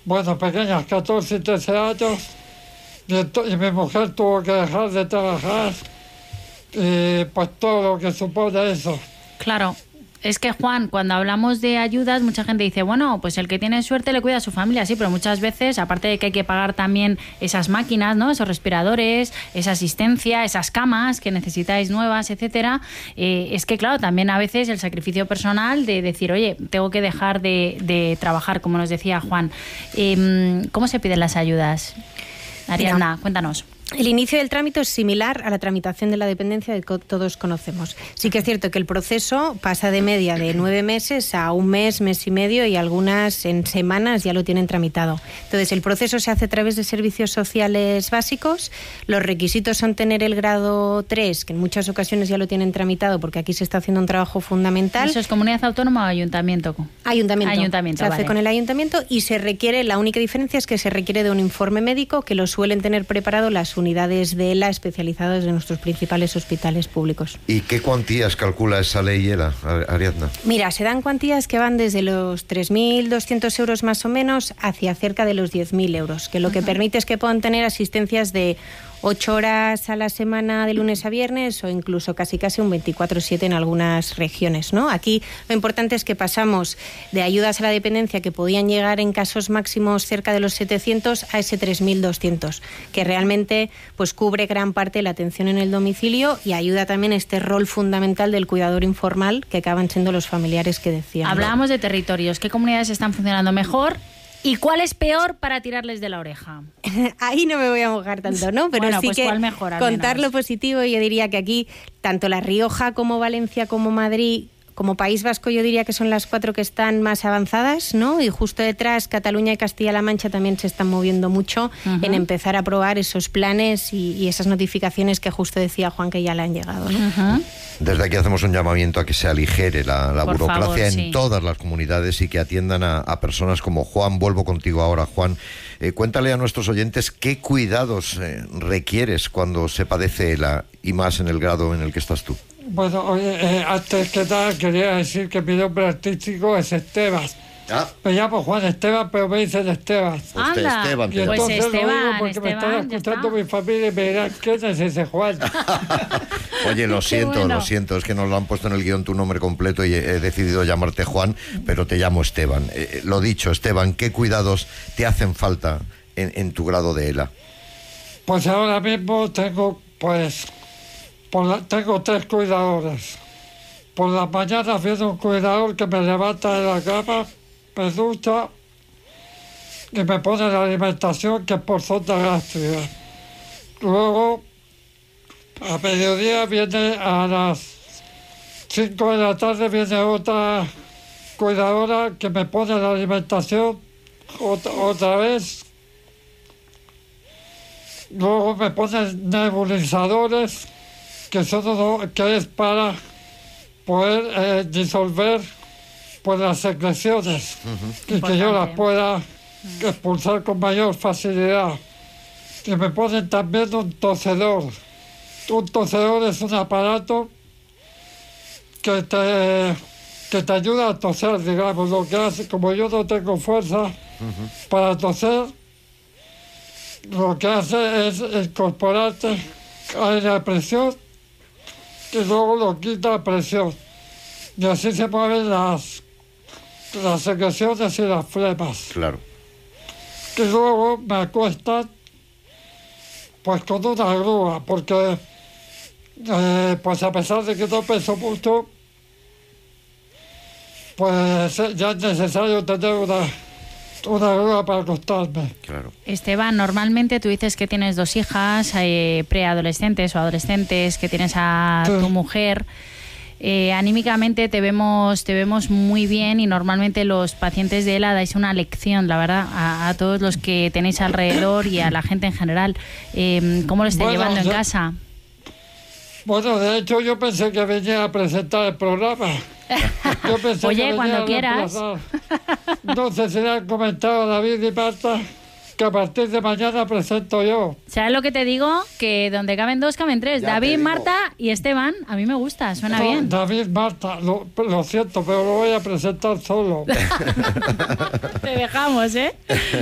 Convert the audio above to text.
bueno, pequeñas, 14 y 13 años, y mi mujer tuvo que dejar de trabajar, y pues todo lo que supone eso. Claro. Es que, Juan, cuando hablamos de ayudas, mucha gente dice, bueno, pues el que tiene suerte le cuida a su familia, sí, pero muchas veces, aparte de que hay que pagar también esas máquinas, ¿no? Esos respiradores, esa asistencia, esas camas que necesitáis nuevas, etcétera, es que, claro, también a veces el sacrificio personal de decir, oye, tengo que dejar de trabajar, como nos decía Juan. ¿Cómo se piden las ayudas? Ariadna, cuéntanos. El inicio del trámite es similar a la tramitación de la dependencia que todos conocemos. Sí que es cierto que el proceso pasa de media de 9 meses a 1 mes, mes y medio, y algunas en semanas ya lo tienen tramitado. Entonces, el proceso se hace a través de servicios sociales básicos. Los requisitos son tener el grado 3, que en muchas ocasiones ya lo tienen tramitado porque aquí se está haciendo un trabajo fundamental. ¿Eso es comunidad autónoma o ayuntamiento? Ayuntamiento. Se hace con el ayuntamiento y se requiere, la única diferencia es que se requiere de un informe médico que lo suelen tener preparado las unidades de ELA especializadas en nuestros principales hospitales públicos. ¿Y qué cuantías calcula esa ley ELA, Ariadna? Mira, se dan cuantías que van desde los 3.200 euros más o menos hacia cerca de los 10.000 euros, que lo que permite es que puedan tener asistencias de 8 horas a la semana de lunes a viernes o incluso casi un 24/7 en algunas regiones, ¿no? Aquí lo importante es que pasamos de ayudas a la dependencia que podían llegar en casos máximos cerca de los 700 a ese 3.200, que realmente pues cubre gran parte de la atención en el domicilio y ayuda también a este rol fundamental del cuidador informal que acaban siendo los familiares que decían. Hablábamos de territorios. ¿Qué comunidades están funcionando mejor? ¿Y cuál es peor para tirarles de la oreja? Ahí no me voy a mojar tanto, ¿no? Pero bueno, sí pues que mejor, contar lo positivo, yo diría que aquí, tanto La Rioja como Valencia como Madrid, como País Vasco, yo diría que son las 4 que están más avanzadas, ¿no? Y justo detrás, Cataluña y Castilla-La Mancha también se están moviendo mucho en empezar a probar esos planes y esas notificaciones que justo decía Juan que ya le han llegado, ¿no? Desde aquí hacemos un llamamiento a que se aligere la burocracia favor, en todas las comunidades y que atiendan a personas como Juan. Vuelvo contigo ahora, Juan. Cuéntale a nuestros oyentes qué cuidados requieres cuando se padece ELA y más en el grado en el que estás tú. Bueno, oye, antes que nada quería decir que mi nombre artístico es Esteban. Me llamo Juan Esteban, pero me dicen Esteban. Esteban. Y entonces pues Esteban, lo digo porque me están escuchando mi familia y me dirán, ¿quién es ese Juan? Oye, lo siento, es que nos lo han puesto en el guión tu nombre completo y he decidido llamarte Juan, pero te llamo Esteban. Lo dicho, Esteban, ¿qué cuidados te hacen falta en tu grado de ELA? Pues ahora mismo tengo, tengo 3 cuidadores. Por las mañanas viene un cuidador que me levanta de la cama, me ducha y me pone la alimentación, que es por sonda gástrica. Luego, a mediodía viene, a las 5 de la tarde viene otra cuidadora que me pone la alimentación otra vez. Luego me ponen nebulizadores, que es para poder disolver pues las secreciones y que yo las pueda expulsar con mayor facilidad. Y me ponen también un tosedor. Un tosedor es un aparato que te ayuda a toser, digamos. Lo que hace, como yo no tengo fuerza para toser, lo que hace es incorporarte aire a presión y luego lo quita a presión. Y así se mueven las secreciones y las flemas. Claro. Y luego me acuestan pues con una grúa, porque pues a pesar de que no peso mucho, pues ya es necesario tener una grúa para acostarme. Claro. Esteban, normalmente tú dices que tienes 2 hijas preadolescentes o adolescentes, que tienes a tu mujer. Anímicamente te vemos muy bien y normalmente los pacientes de ELA dais una lección, la verdad, a todos los que tenéis alrededor y a la gente en general. ¿Cómo lo estáis llevando en casa? Bueno, de hecho yo pensé que venía a presentar el programa. Oye, cuando quieras. No sé si le han comentado a David y Marta que a partir de mañana presento yo. ¿Sabes lo que te digo? Que donde caben 2, caben 3. David, Marta y Esteban. A mí me gusta, suena bien. David, Marta, lo siento, pero lo voy a presentar solo. Te dejamos, ¿eh?